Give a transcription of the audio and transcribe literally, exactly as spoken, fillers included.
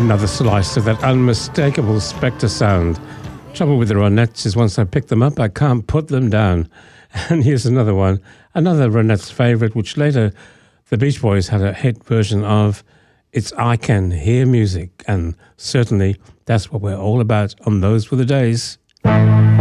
Another slice of that unmistakable Spectre sound. Trouble with the Ronettes is once I pick them up, I can't put them down. And here's another one, another Ronettes favourite, which later the Beach Boys had a hit version of. It's I Can Hear Music, and certainly that's what we're all about on Those Were the Days.